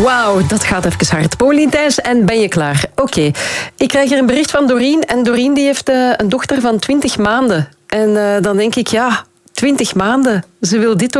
Wauw, dat gaat even hard. Paulien Thijs, en ben je klaar? Oké. Ik krijg hier een bericht van Doreen. En Doreen die heeft een dochter van 20 maanden. En dan denk ik, ja, 20 maanden. Ze wil dit